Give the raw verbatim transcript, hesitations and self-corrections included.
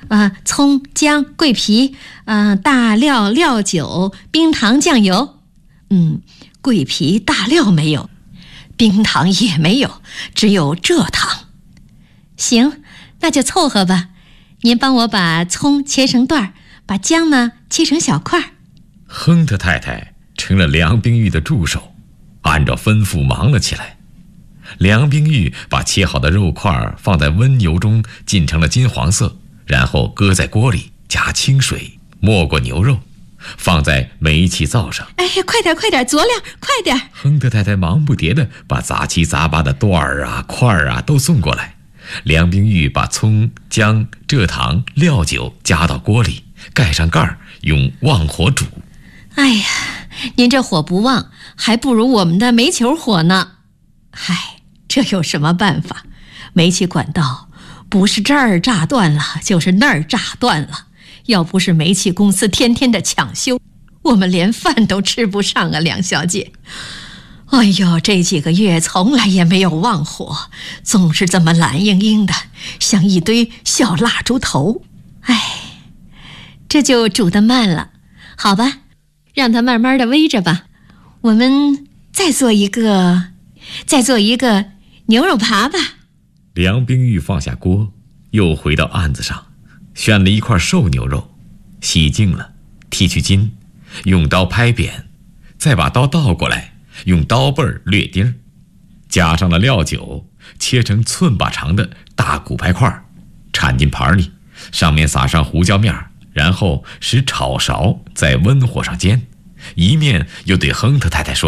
呃，葱、姜、桂皮，呃，大料、料酒、冰糖、酱油。嗯，桂皮、大料没有，冰糖也没有，只有蔗糖。行，那就凑合吧。您帮我把葱切成段，把姜呢切成小块。 亨特太太成了梁冰玉的助手，按照吩咐忙了起来。梁冰玉把切好的肉块放在温油中浸成了金黄色，然后搁在锅里，加清水，没过牛肉，放在煤气灶上。 哎呀，快点快点，佐料，快点！ 亨特太太忙不迭地把杂七杂八的段儿啊、块儿啊都送过来。梁冰玉把葱、姜、蔗糖、料酒加到锅里，盖上盖儿，用旺火煮。 哎呀，您这火不旺，还不如我们的煤球火呢。嗨，这有什么办法？煤气管道不是这儿炸断了，就是那儿炸断了。要不是煤气公司天天的抢修，我们连饭都吃不上啊，梁小姐。哎呦，这几个月从来也没有旺火，总是这么懒硬硬的，像一堆小蜡烛头。哎，这就煮得慢了。好吧，让它慢慢的煨着吧。我们再做一个，再做一个牛肉扒吧。 梁冰玉放下锅，又回到案子上，选了一块瘦牛肉，洗净了，剔去筋，用刀拍扁，再把刀倒过来，用刀背儿略丁，加上了料酒，切成寸把长的大骨牌块，铲进盘里，上面撒上胡椒面，然后使炒勺在温火上煎，一面又对亨特太太说：